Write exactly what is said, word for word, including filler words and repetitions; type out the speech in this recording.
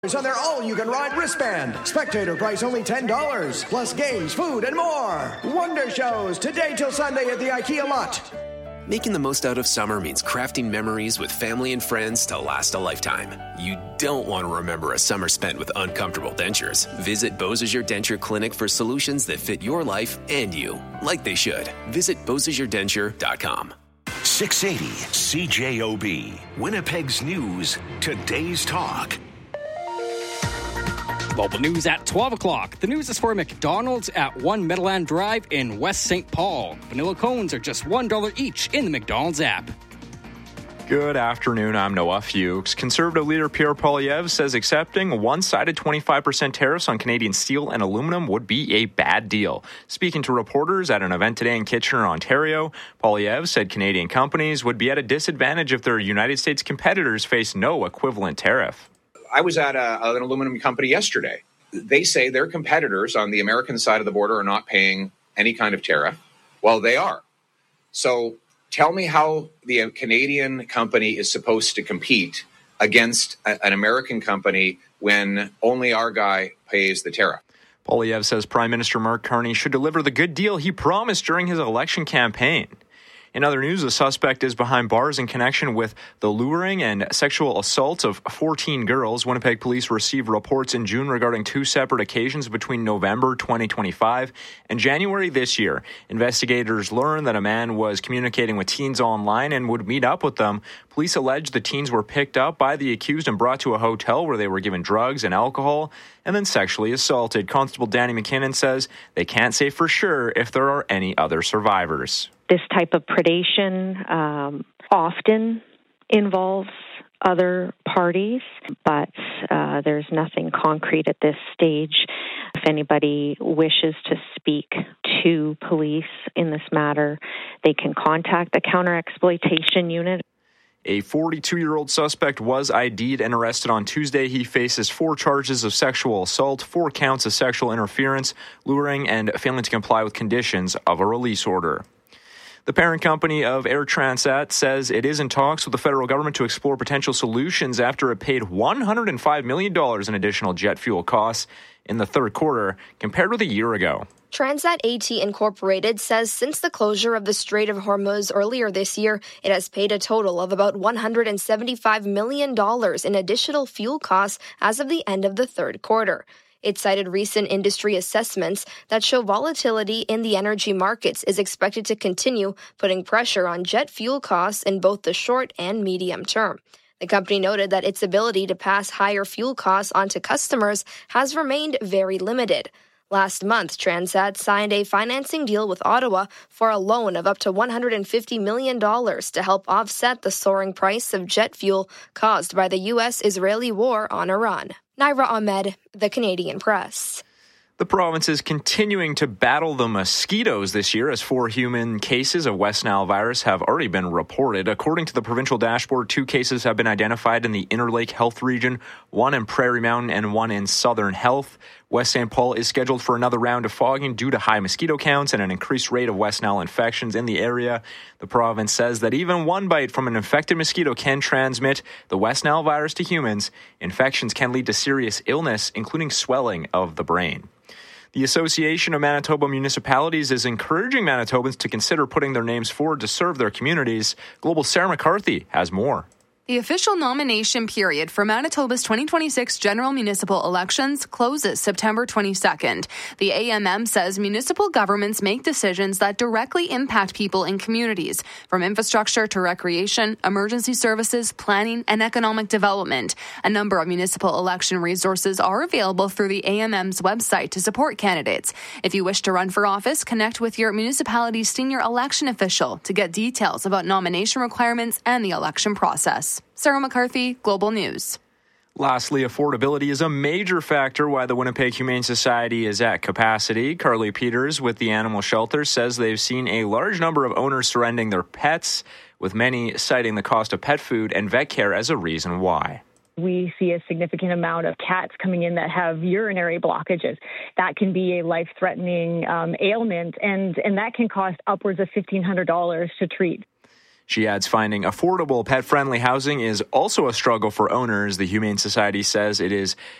on their all-you-can-ride wristband. Spectator price only ten dollars, plus games, food, and more. Wonder Shows, today till Sunday at the IKEA lot. Making the most out of summer means crafting memories with family and friends to last a lifetime. You don't want to remember a summer spent with uncomfortable dentures. Visit Beausejour Denture Clinic for solutions that fit your life and you, like they should. Visit Beausejour Denture dot com. six eighty C J O B, Winnipeg's News, Today's Talk. Global news at twelve o'clock. The news is for McDonald's at one Meadowland Drive in West Saint Paul. Vanilla cones are just one dollar each in the McDonald's app. Good afternoon, I'm Noah Fuchs. Conservative leader Pierre Poilievre says accepting one-sided twenty-five percent tariffs on Canadian steel and aluminum would be a bad deal. Speaking to reporters at an event today in Kitchener, Ontario, Poilievre said Canadian companies would be at a disadvantage if their United States competitors face no equivalent tariff. I was at a, an aluminum company yesterday. They say their competitors on the American side of the border are not paying any kind of tariff. Well, they are. So tell me how the Canadian company is supposed to compete against a, an American company when only our guy pays the tariff. Poilievre says Prime Minister Mark Carney should deliver the good deal he promised during his election campaign. In other news, the suspect is behind bars in connection with the luring and sexual assault of fourteen girls. Winnipeg police received reports in June regarding two separate occasions between November twenty twenty-five and January this year. Investigators learned that a man was communicating with teens online and would meet up with them. Police allege the teens were picked up by the accused and brought to a hotel where they were given drugs and alcohol and then sexually assaulted. Constable Danny McKinnon says they can't say for sure if there are any other survivors. This type of predation um, often involves other parties, but uh, there's nothing concrete at this stage. If anybody wishes to speak to police in this matter, they can contact the Counter-Exploitation Unit. A forty-two-year-old suspect was I D'd and arrested on Tuesday. He faces four charges of sexual assault, four counts of sexual interference, luring, and failing to comply with conditions of a release order. The parent company of Air Transat says it is in talks with the federal government to explore potential solutions after it paid one hundred five million dollars in additional jet fuel costs in the third quarter compared with a year ago. Transat A T Incorporated says since the closure of the Strait of Hormuz earlier this year, it has paid a total of about one hundred seventy-five million dollars in additional fuel costs as of the end of the third quarter. It cited recent industry assessments that show volatility in the energy markets is expected to continue, putting pressure on jet fuel costs in both the short and medium term. The company noted that its ability to pass higher fuel costs onto customers has remained very limited. Last month, Transat signed a financing deal with Ottawa for a loan of up to one hundred fifty million dollars to help offset the soaring price of jet fuel caused by the U S Israeli war on Iran. Naira Ahmed, The Canadian Press. The province is continuing to battle the mosquitoes this year as four human cases of West Nile virus have already been reported. According to the provincial dashboard, two cases have been identified in the Interlake Health region, one in Prairie Mountain and one in Southern Health. West Saint Paul is scheduled for another round of fogging due to high mosquito counts and an increased rate of West Nile infections in the area. The province says that even one bite from an infected mosquito can transmit the West Nile virus to humans. Infections can lead to serious illness, including swelling of the brain. The Association of Manitoba Municipalities is encouraging Manitobans to consider putting their names forward to serve their communities. Global Sarah McCarthy has more. The official nomination period for Manitoba's twenty twenty-six general municipal elections closes September twenty-second. The A M M says municipal governments make decisions that directly impact people in communities, from infrastructure to recreation, emergency services, planning, and economic development. A number of municipal election resources are available through the A M M's website to support candidates. If you wish to run for office, connect with your municipality's senior election official to get details about nomination requirements and the election process. Sarah McCarthy, Global News. Lastly, affordability is a major factor why the Winnipeg Humane Society is at capacity. Carly Peters with the animal shelter says they've seen a large number of owners surrendering their pets, with many citing the cost of pet food and vet care as a reason why. We see a significant amount of cats coming in that have urinary blockages. That can be a life-threatening um, ailment, and, and that can cost upwards of fifteen hundred dollars to treat. She adds finding affordable pet-friendly housing is also a struggle for owners. The Humane Society says it is